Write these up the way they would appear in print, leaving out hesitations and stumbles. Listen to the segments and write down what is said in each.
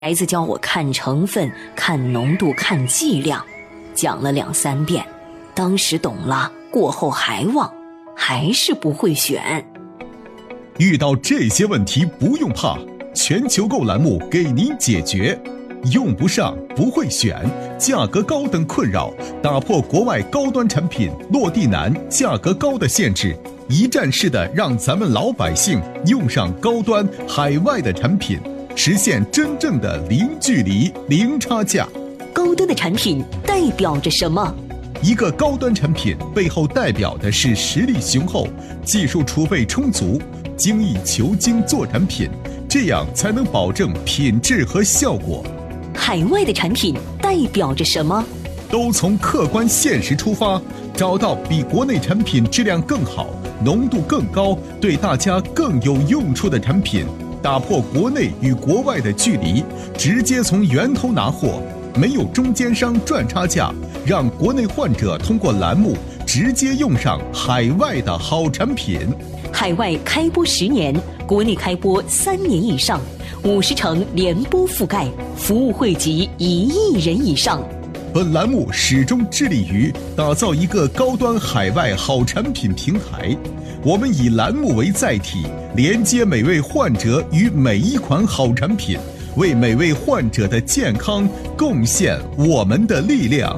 孩子教我看成分、看浓度、看剂量，讲了2、3遍，当时懂了，过后还忘，还是不会选。 遇到这些问题不用怕，全球购栏目给您解决。用不上、不会选、价格高等困扰，打破国外高端产品落地难、价格高的限制，一站式的让咱们老百姓用上高端海外的产品，实现真正的零距离、零差价。 高端的产品代表着什么？ 一个高端产品背后代表的是实力雄厚、技术储备充足、精益求精做产品，这样才能保证品质和效果。 海外的产品代表着什么？ 都从客观现实出发，找到比国内产品质量更好、浓度更高、对大家更有用处的产品，打破国内与国外的距离，直接从源头拿货，没有中间商赚差价，让国内患者通过栏目直接用上海外的好产品。 海外开播10年，国内开播3年以上，50城联播覆盖，服务惠及1亿人以上。 本栏目始终致力于打造一个高端海外好产品平台，我们以栏目为载体，连接每位患者与每一款好产品，为每位患者的健康贡献我们的力量。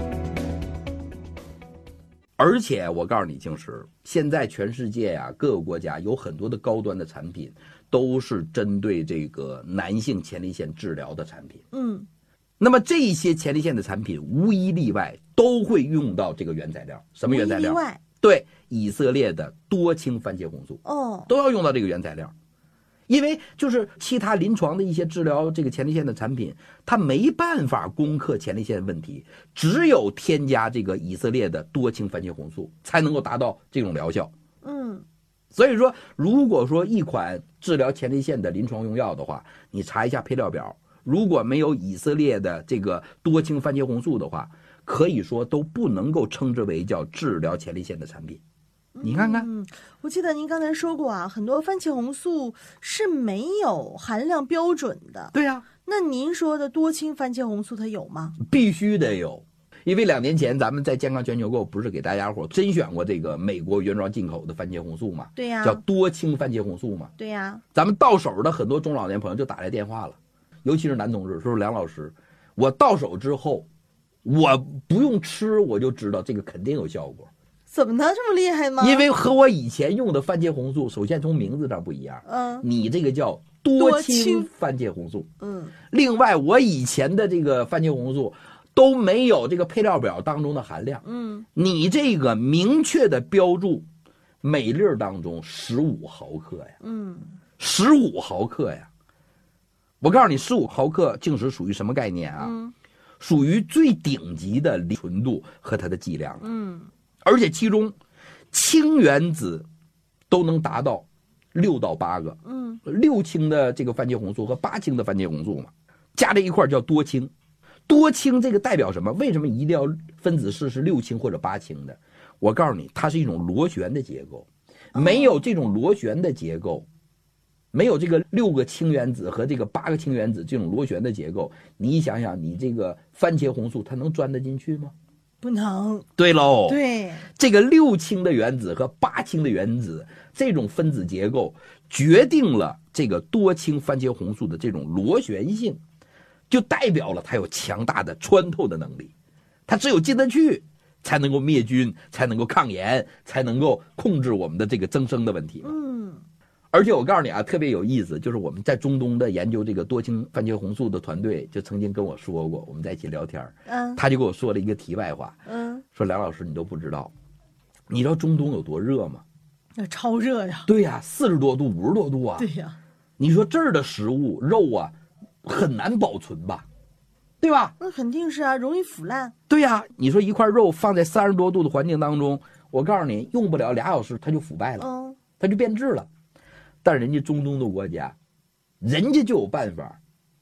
而且我告诉你，静石，现在全世界呀，各个国家有很多的高端的产品，都是针对这个男性前列腺治疗的产品。那么这些前列腺的产品无一例外都会用到这个原材料。什么原材料？ 无一例外。 对，以色列的多氢番茄红素。都要用到这个原材料。因为就是其他临床的一些治疗这个前列腺的产品，它没办法攻克前列腺问题，只有添加这个以色列的多氢番茄红素才能够达到这种疗效。所以说如果说一款治疗前列腺的临床用药的话，你查一下配料表，如果没有以色列的这个多氢番茄红素的话，可以说都不能够称之为叫治疗前列腺的产品。你看看， 我记得您刚才说过啊，很多番茄红素是没有含量标准的。 对呀， 那您说的多氢番茄红素它有吗？ 必须得有，因为2年前咱们在健康全球购不是给大家伙甄选过这个美国原装进口的番茄红素嘛？ 对呀， 叫多氢番茄红素嘛？ 对呀， 咱们到手的很多中老年朋友就打来电话了，尤其是男同志，说梁老师，我到手之后，我不用吃我就知道这个肯定有效果。 怎么呢？这么厉害吗？ 因为和我以前用的番茄红素，首先从名字上不一样。你这个叫多氢番茄红素。另外我以前的这个番茄红素都没有这个配料表当中的含量。你这个明确的标注，每粒当中15毫克呀。15毫克呀。我告诉你，15毫克净值属于什么概念啊？属于最顶级的纯度和它的剂量。而且其中氢原子都能达到6到8个，6氢的这个番茄红素和8氢的番茄红素嘛，加在一块叫多氢。多氢这个代表什么？为什么一定要分子式是6氢或者8氢的？我告诉你，它是一种螺旋的结构，没有这种螺旋的结构，没有这个6个氢原子和这个8个氢原子这种螺旋的结构，你想想，你这个番茄红素它能钻得进去吗？ 不能。 对喽， 对， 这个6氢的原子和8氢的原子这种分子结构决定了这个多氢番茄红素的这种螺旋性，就代表了它有强大的穿透的能力。它只有进得去才能够灭菌，才能够抗炎，才能够控制我们的这个增生的问题嘛。而且我告诉你啊，特别有意思，就是我们在中东的研究这个多氢番茄红素的团队就曾经跟我说过，我们在一起聊天，他就跟我说了一个题外话，说梁老师你都不知道，你知道中东有多热吗？ 那超热呀。 对呀，40多度50多度啊。 对呀， 你说这儿的食物肉啊很难保存吧，对吧？ 那肯定是啊，容易腐烂。 对呀，你说一块肉放在30多度的环境当中，我告诉你用不了2小时它就腐败了，它就变质了。但人家中东的国家，人家就有办法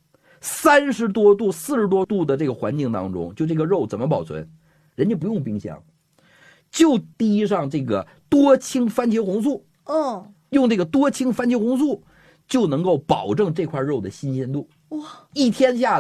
，30多度、40多度的这个环境当中，就这个肉怎么保存？人家不用冰箱，就滴上这个多氢番茄红素，用这个多氢番茄红素就能够保证这块肉的新鲜度。 哇， 一天下